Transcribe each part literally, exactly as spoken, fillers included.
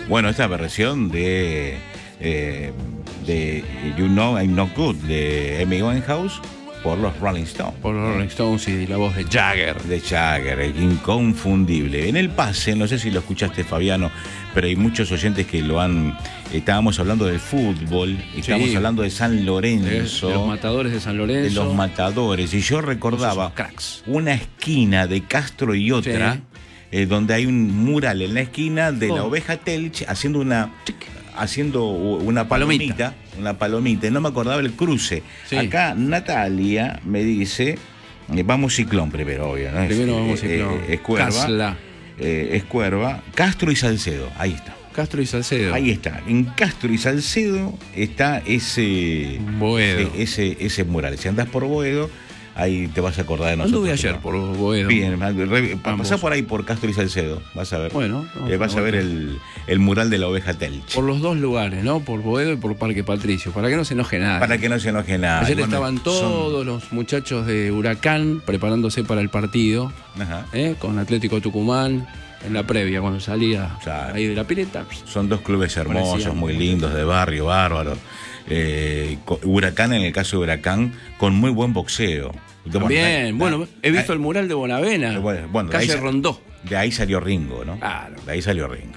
Bueno, esta versión de, eh, de You Know I'm Not Good de Amy Winehouse por los Rolling Stones. Por los Rolling Stones y la voz de Jagger. De Jagger, el inconfundible. En el pase, no sé si lo escuchaste, Fabiano, pero hay muchos oyentes que lo han... Estábamos hablando del fútbol, estábamos Sí. hablando de San Lorenzo. De los matadores de San Lorenzo. De los matadores. Y yo recordaba cracks. una esquina de Castro y otra, Sí. eh, donde hay un mural en la esquina de Oh. la oveja Telch haciendo una... haciendo una palomita, Palomita. una palomita, y no me acordaba el cruce. Sí. Acá Natalia me dice, eh, vamos Ciclón primero, obvio, ¿no? Primero Es, vamos eh, Ciclón. eh, es Cuerva, Casla. eh, es Cuerva, Castro y Salcedo, ahí está. Castro y Salcedo. Ahí está, en Castro y Salcedo está ese, Boedo. eh, ese, ese mural. Si andás por Boedo, ahí te vas a acordar de nosotros. Anduve ayer ¿no? por Boedo. Bien, re- Ambos. pasá por ahí por Castro y Salcedo, vas a ver. Bueno, Eh, vas a ver bueno. el, el mural de la oveja Telch. Por los dos lugares, ¿no? Por Boedo y por Parque Patricio, para que no se enoje nada. Para que no se enoje nada. Ayer Bueno, estaban todos son- los muchachos de Huracán preparándose para el partido, Ajá. ¿eh? Con Atlético Tucumán, en la previa, cuando salía Claro. ahí de la pileta. Son dos clubes hermosos, Parecían muy muy lindos, de barrio, bárbaros. Eh, co- Huracán, en el caso de Huracán, con muy buen boxeo. También, bueno, he visto el mural de Bonavena, Eh, bueno, bueno, de ahí calle sa- Rondó. De ahí salió Ringo, ¿no? Claro. De ahí salió Ringo.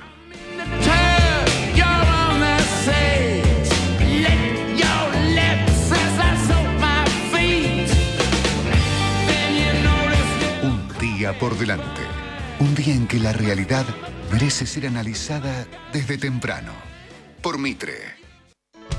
Un día por delante. Un día en que la realidad merece ser analizada desde temprano. Por Mitre.